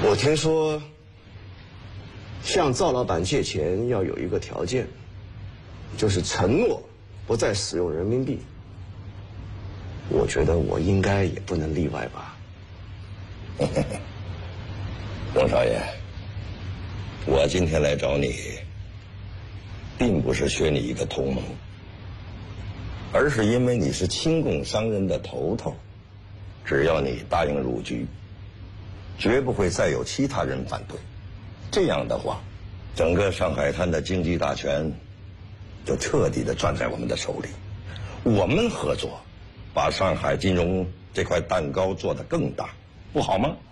我听说，向赵老板借钱要有一个条件，就是承诺不再使用人民币。我觉得我应该也不能例外吧。 董少爷，我今天来找你，并不是缺你一个同盟，而是因为你是亲共商人的头头，只要你答应入局，绝不会再有其他人反对。这样的话，整个上海滩的经济大权就彻底的攥在我们的手里。我们合作，把上海金融这块蛋糕做得更大，不好吗？